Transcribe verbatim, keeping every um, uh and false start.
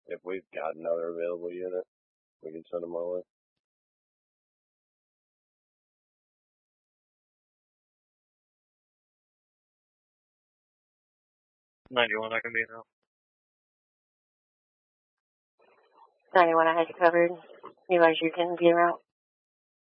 if we've got another available unit, we can send them our way. ninety-one, I can be now. ninety-one, I had you covered. You guys, you can be around.